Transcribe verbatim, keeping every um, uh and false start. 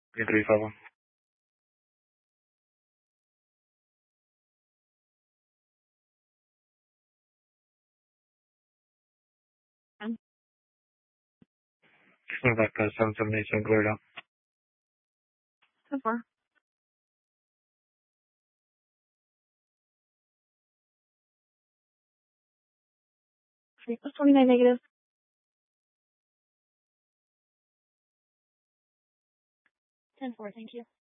three five one. Something like uh, seven seven eight seven cleared out. So far. That's twenty-nine negative. ten four, thank you.